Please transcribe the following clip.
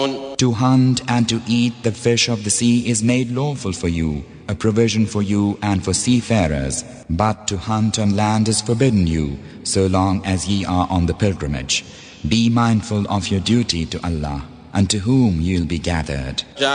To hunt and to eat the fish of the sea is made lawful for you, a provision for you and for seafarers, but to hunt on land is forbidden you, so long as ye are on the pilgrimage. Be mindful of your duty to Allah, and to whom you'll be gathered.